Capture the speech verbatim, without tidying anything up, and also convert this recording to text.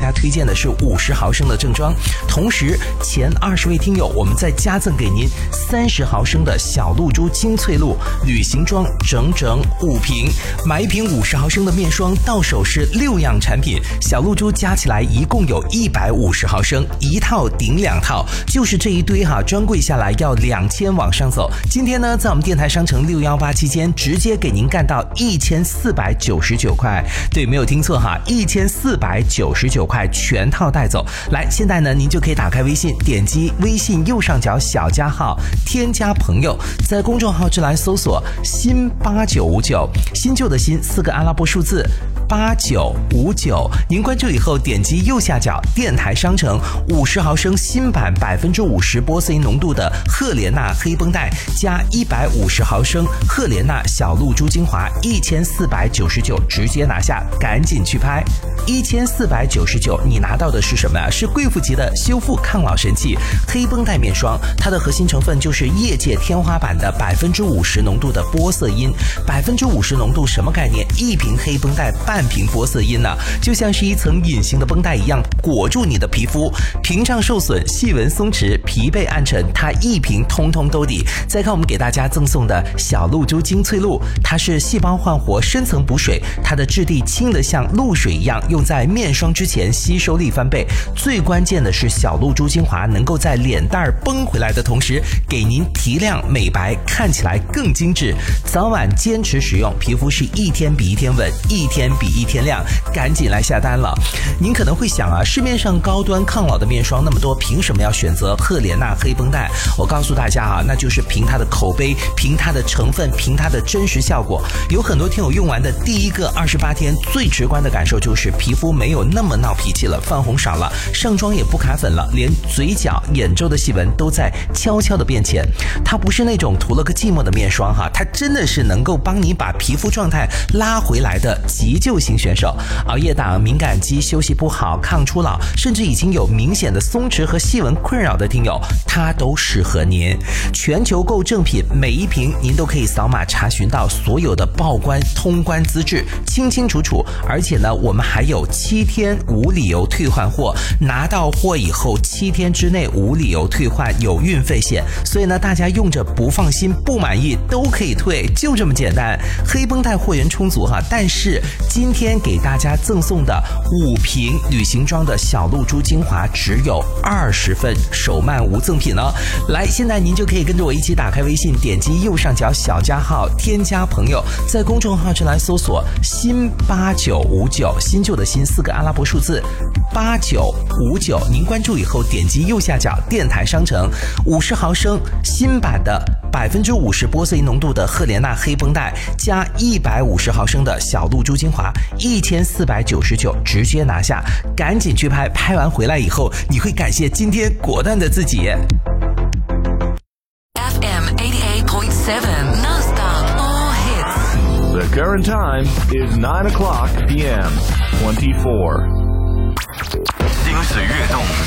家推荐的是五十毫升的正装，同时前二十位听友我们再加赠给您三十毫升的小露珠精粹露旅行装整整五瓶，买一瓶五十毫升的面霜到手是六样产品，小露珠加起来一共有一百五十毫升，一套顶两套，就是这一堆哈，专柜下来要两千往上走。今天呢，在我们电台商城六一八期间，直接给您干到一千四百九十九块，对，没有听错哈，一千四百九十九块全套带走。来，现在呢，您就可以打开微信，点击微信右上角小加号，添加朋友，在公众号之栏搜索新八九五九，新旧的新四个阿拉伯数字八九五九，您关注以后点击右下角电台商城，五十毫升新版百分之五十玻色因浓度的赫莲娜黑绷带加一百五十毫升赫莲娜小露珠精华，一千四百九十九直接拿下，赶紧去拍。一千四百九十九，你拿到的是什么呀？是贵妇级的修复抗老神器黑绷带面霜，它的核心成分就是业界天花板的百分之五十浓度的玻色因。百分之五十浓度什么概念？一瓶黑绷带半瓶玻色因呢、啊，就像是一层隐形的绷带一样裹住你的皮肤，屏障受损、细纹松弛、疲惫暗沉，它一瓶通通都抵。再看我们给大家赠送的小露珠精粹露，它是细胞焕活、深层补水，它的质地轻得像露水一样，用在面霜之前吸收力翻倍。最关键的是小露珠精华能够在脸蛋绷回来的同时，给您提亮美白，看起来更精致。早晚坚持使用，皮肤是一天比一天稳，一天比一天亮，赶紧来下单了。您可能会想啊，市面上高端抗老的面霜那么多，凭什么要选择赫莲娜黑绷带？我告诉大家啊，那就是凭它的口碑，凭它的成分，凭它的真实效果。有很多听友用完的第一个二十八天，最直观的感受就是皮肤没有那么闹脾气了，泛红少了，上妆也不卡粉了，连嘴角、眼周的细纹都在悄悄的变浅。它不是那种涂了个寂寞的面霜哈，它真的是能够帮你把皮肤状态拉回来的急救型选手。熬夜党、敏感肌、休息不好、抗初老，甚至已经有明显的松弛和细纹困扰的听友，它都适合您。全球购正品，每一瓶您都可以扫码查询到所有的报关通关资质，清清楚楚。而且呢，我们还有七天无理由退换货，拿到货以后七天之内无理由退换，有运费险。所以呢，大家用着不放心、不满意都可以退，就这么简单。黑绷带货源充足哈，但是今天给大家赠送的五瓶旅行装的小露珠精华只有二十份，手慢无赠品哦。来，现在您就可以跟着我一起打开微信，点击右上角小加号，添加朋友，在公众号之栏搜索新八九五九，新旧的新四个阿拉伯数字八九五九，您关注以后点击右下角电台商城，五十毫升新版的百分之五十玻色因浓度的赫莲娜黑绷带加一百五十毫升的小露珠精华，一千四百九十九直接拿下，赶紧去拍，拍完回来以后你会感谢今天果断的自己。 F M eighty-eight point seven non-stop all hits. The current time is nine o'clock p m twenty-four. 心识跃动，